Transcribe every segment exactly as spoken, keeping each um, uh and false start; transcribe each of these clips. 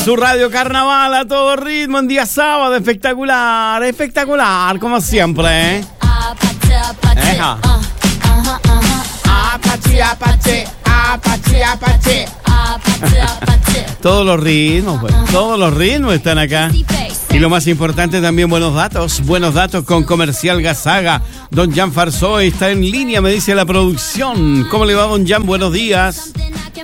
Su radio Carnaval a todo ritmo en día sábado, espectacular, espectacular, como siempre, ¿eh? Eja. Apache, apache, apache, apache. Todos los ritmos, pues, todos los ritmos están acá. Y lo más importante también, buenos datos, buenos datos con Comercial Gasaga. Don Jan Farsoy está en línea, me dice la producción. ¿Cómo le va, don Jan? Buenos días.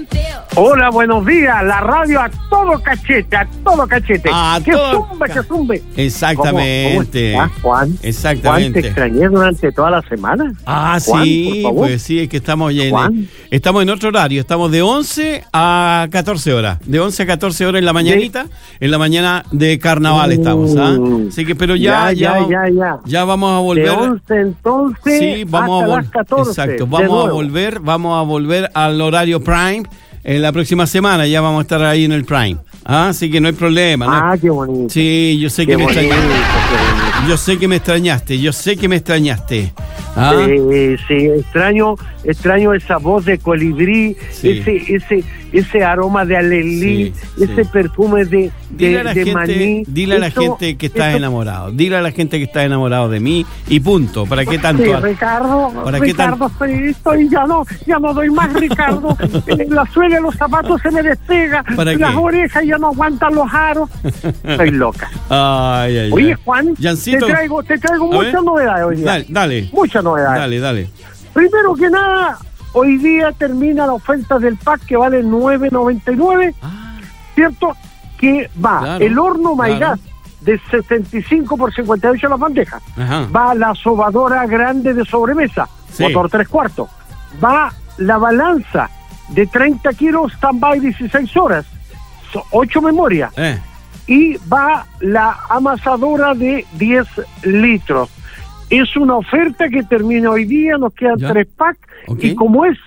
Hola, buenos días. La radio a todo cachete, a todo cachete. A que todo zumbe, que zumbe. Exactamente. ¿Cómo, cómo estás, Juan? Exactamente. Juan, te extrañé durante toda la semana. Ah, Juan, sí, por favor. pues sí, es que estamos en, Juan. estamos en otro horario. Estamos de once a catorce horas. De once a catorce horas en la mañanita. Sí. En la mañana de carnaval estamos, ¿ah? Así que, pero ya, ya, ya, ya, ya, ya vamos a volver. De once entonces sí, vamos hasta a vol- las catorce. Exacto, vamos a volver, vamos a volver al horario prime. En la próxima semana ya vamos a estar ahí en el Prime. ¿Ah? Así que no hay problema. ¿no? Ah, qué bonito. Sí, yo sé qué que me bonito, extrañaste. Yo sé que me extrañaste. Yo sé que me extrañaste. ¿Ah? Eh, sí, extraño, extraño esa voz de colibrí, Sí. ese, ese, ese aroma de alelí, Sí, ese sí. perfume de, Dile de, a la, de gente, maní. dile a la Eso- gente que estás eso- enamorado. Dile a la gente que está enamorado de mí y punto. ¿Para qué tanto? Sí, Ricardo, ¿Para qué tan- Ricardo, estoy, estoy, ya no, ya no doy más, Ricardo. Eh, la suela de los zapatos se me despega, ¿Para las qué? orejas ya no aguantan los aros. Estoy loca. Ay, ay, Oye, ay. Juan, Jancito, te traigo, te traigo a muchas ver. novedades hoy día. Dale, dale, Muchas novedades. dale, dale. Primero que nada, hoy día termina la oferta del pack que vale nueve noventa y nueve, Ah, ¿cierto? Que va Claro, el horno Maigás claro. de setenta y cinco por cincuenta y ocho las bandejas. ajá. Va la sobadora grande de sobremesa, Sí. motor tres cuartos. Va la balanza de treinta kilos, stand-by dieciséis horas, so- ocho memorias. Eh, Y va la amasadora de diez litros. Es una oferta que termina hoy día, nos quedan Ya. tres packs. Ok. Y como es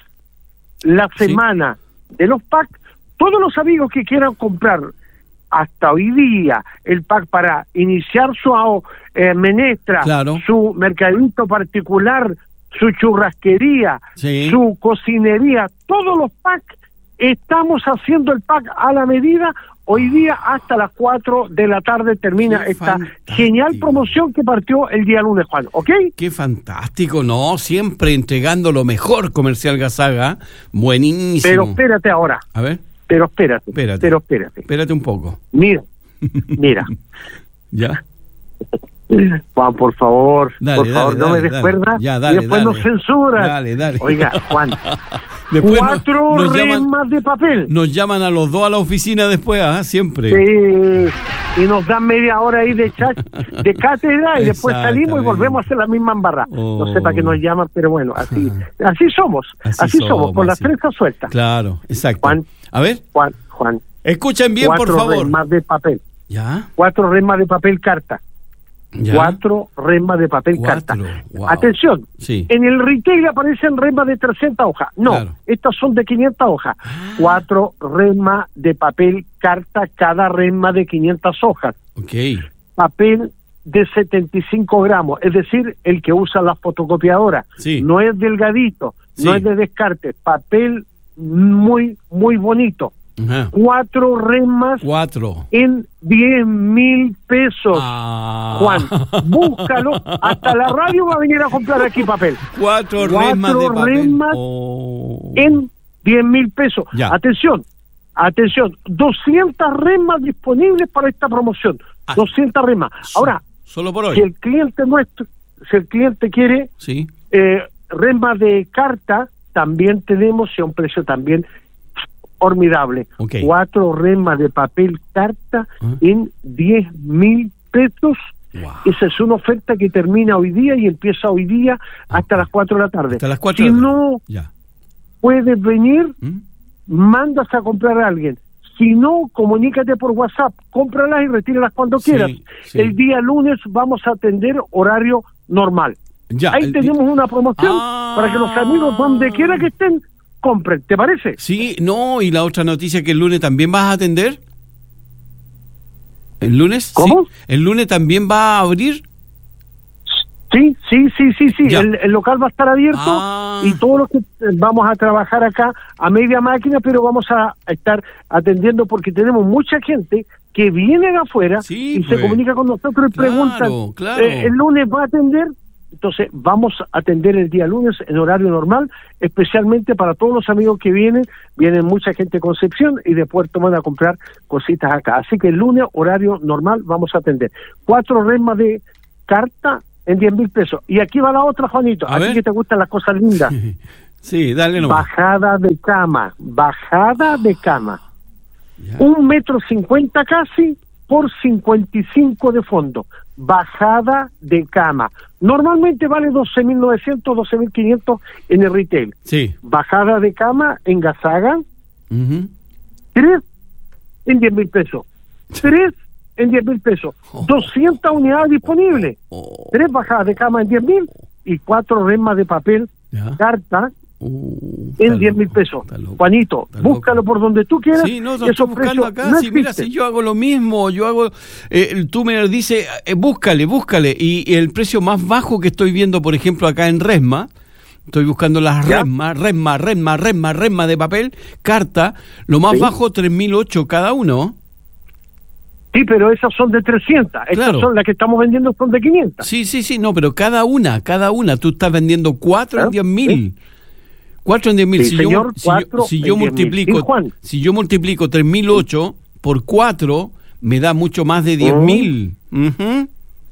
la Sí. semana de los packs, todos los amigos que quieran comprar hasta hoy día el pack para iniciar su eh, menestra, Claro. su mercadito particular, su churrasquería, Sí. su cocinería, todos los packs, estamos haciendo el pack a la medida. Hoy día hasta las cuatro de la tarde termina Qué esta fantástico. genial promoción que partió el día lunes, Juan, ¿ok? Qué fantástico, ¿no? Siempre entregando lo mejor, Comercial Gasaga. Buenísimo. Pero espérate ahora, A ver, pero espérate, Espérate. pero espérate. espérate un poco. Mira, mira, ¿Ya? Juan, por favor, Dale, por dale, favor, no dale, me dale. descuerda Ya, dale, y después dale. nos censuran. Dale, dale. Oiga, Juan, Después nos- cuatro nos llaman- remas de papel. Nos llaman a los dos a la oficina después, ¿ah? Siempre. Sí, y nos dan media hora ahí de chat, de cátedra y después salimos y Exactamente. volvemos a hacer la misma embarrada. Oh. No sé para qué nos llaman, pero bueno, así así somos, Así así, somos, somos, con las así. trenzas sueltas. Claro, exacto. Juan. A ver, Juan, Juan, escuchen bien, por cuatro favor. remas de papel, ¿Ya? cuatro remas de papel carta, ¿Ya? cuatro remas de papel Cuatro, carta. wow. Atención, Sí. en el retail aparecen remas de trescientas hojas. No, Claro. estas son de quinientas hojas. Cuatro remas de papel carta, cada rema de quinientas hojas. Ok. Papel de setenta y cinco gramos, es decir, el que usa la fotocopiadora. Sí. No es delgadito, no Sí. es de descarte, papel muy, muy bonito. Ajá. Cuatro remas Cuatro. en diez mil pesos. Ah. Juan, búscalo, hasta la radio va a venir a comprar aquí papel. Cuatro, Cuatro remas de papel. remas Oh. En diez mil pesos. Ya. Atención, atención, doscientas remas disponibles para esta promoción. Ah. doscientas remas. Ahora, Solo por hoy. si el cliente nuestro, si el cliente quiere Sí. eh, remas de carta, también tenemos y a un precio también formidable. Ok. Cuatro remas de papel carta Ah. en diez mil pesos. Wow. Esa es una oferta que termina hoy día y empieza hoy día hasta las cuatro de la tarde. Hasta las cuatro Si de la tarde. no Ya. puedes venir, ¿Mm? mandas a comprar a alguien. Si no, comunícate por WhatsApp, cómpralas y retíralas cuando Sí, quieras. sí. El día lunes vamos a atender horario normal. Ya. Ahí el- tenemos una promoción Ah. para que los amigos, donde quiera que estén, compren. ¿Te parece? Sí, no, y la otra noticia que el lunes también vas a atender. ¿El lunes? ¿Cómo? Sí. ¿El lunes también va a abrir? Sí, sí, sí, sí, sí. El, el local va a estar abierto ah. y todos los que vamos a trabajar acá a media máquina, pero vamos a estar atendiendo porque tenemos mucha gente que viene de afuera sí, y pues. se comunica con nosotros y claro, preguntan, claro. eh, ¿el lunes va a atender? Entonces vamos a atender el día lunes en horario normal, especialmente para todos los amigos que vienen. Vienen mucha gente de Concepción y de Puerto van a comprar cositas acá. Así que el lunes, horario normal, vamos a atender. Cuatro resmas de carta en diez mil pesos. Y aquí va la otra, Juanito. A a ti ver. que te gustan las cosas lindas. Sí, dale nomás. Bajada de cama, bajada de cama. Ya. Un metro cincuenta casi por cincuenta y cinco de fondo. Bajada de cama. Normalmente vale doce mil novecientos, doce mil quinientos en el retail. Sí. Bajada de cama en Gazaga, Uh-huh. tres en diez mil pesos. Tres en diez mil pesos. Oh. doscientas unidades disponibles. Oh. Tres bajadas de cama en diez mil y cuatro resmas de papel, Ya. carta, Uh, en está diez mil loco, pesos. está loco. Juanito, Está búscalo loco. por donde tú quieras. Sí, no, lo esos estoy buscando precios acá. no Sí, mira, existen. si yo hago lo mismo, yo hago, eh, tú me dices, eh, búscale, búscale, y, y el precio más bajo que estoy viendo, por ejemplo, acá en Resma, estoy buscando las ¿Ya? Resma, Resma, Resma, Resma, Resma de papel, carta, lo más Sí. bajo, tres mil ocho cada uno. Sí, pero esas son de trescientas. Estas Claro. son las que estamos vendiendo, son de quinientas. Sí, sí, sí, no, pero cada una, cada una, tú estás vendiendo cuatro en ¿Ah? diez mil. Cuatro en diez mil. Sí, si, señor, yo, si, cuatro yo, si en yo diez mil. multiplico, Sí, Juan. si yo multiplico tres mil ocho por cuatro, me da mucho más de diez mil. Ujú.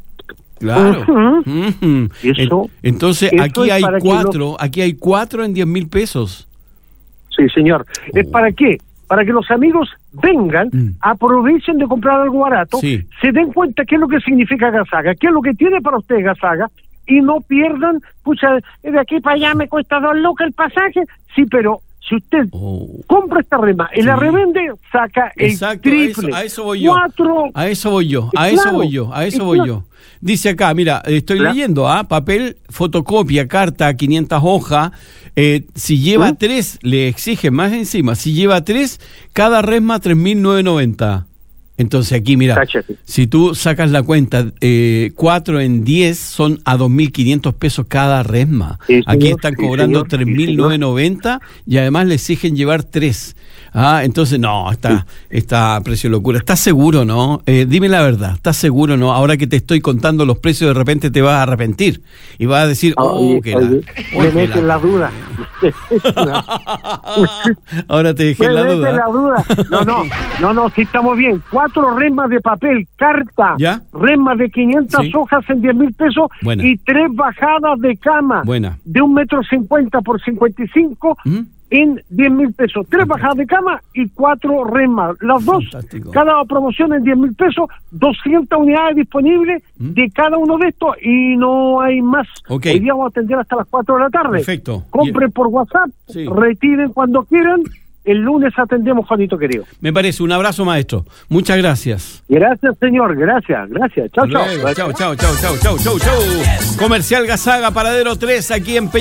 Claro. Ujú. Ujú. Eso- En- Entonces eso aquí es hay para que cuatro, aquí hay cuatro en diez mil pesos. Sí, señor. ¿Es Oh. para qué? Para que los amigos vengan, Mm. aprovechen de comprar algo barato, Sí. se den cuenta qué es lo que significa Gazaga, qué es lo que tiene para ustedes Gazaga, y no pierdan, pucha, de aquí para allá me cuesta dos lucas el pasaje. Sí, pero si usted Oh. compra esta rema y Sí. la revende, saca el Exacto, a eso, triple. a eso voy yo. Cuatro. A eso voy yo, a Claro, eso voy yo, a eso es voy claro. yo. Dice acá, mira, estoy Claro. leyendo, ¿ah? Papel, fotocopia, carta, quinientas hojas. Eh, si lleva ¿Mm? tres, le exigen más encima. Si lleva tres, cada resma tres mil novecientos noventa. Entonces aquí, mira, Cáchate. si tú sacas la cuenta, eh, cuatro en diez son a dos mil quinientos pesos cada resma. Sí, Aquí señor, están sí, cobrando señor, tres sí, mil novecientos noventa y además le exigen llevar tres. Ah, entonces, no, está, está a precio locura. ¿Estás seguro, no? Eh, dime la verdad, ¿estás seguro, no? Ahora que te estoy contando los precios, de repente te vas a arrepentir y vas a decir, oh, Oye, que oye, la... me oh, que meten la- la duda. Ahora te dejé Me la meten duda. la duda. No, no, no, no, sí estamos bien. Cuatro resmas de papel, carta, ¿Ya? resmas de quinientas Sí. hojas en diez mil pesos Buena. y tres bajadas de cama Buena. de un metro cincuenta por cincuenta y cinco ¿Mm? en diez mil pesos. Tres bajadas de cama y cuatro resmas. Las dos, Fantástico. cada promoción en diez mil pesos, doscientas unidades disponibles ¿Mm? de cada uno de estos y no hay más. Ok. Hoy día vamos a atender hasta las cuatro de la tarde. Perfecto. Compren por WhatsApp, Sí. retiren cuando quieran. El lunes atendemos, Juanito querido. Me parece. Un abrazo, maestro. Muchas gracias. Gracias, señor. Gracias, gracias. Chao, Hasta chao. luego. Chao, chao, chao, chao, chao, chao, chao. Comercial Gazaga, Paradero tres, aquí en Peña.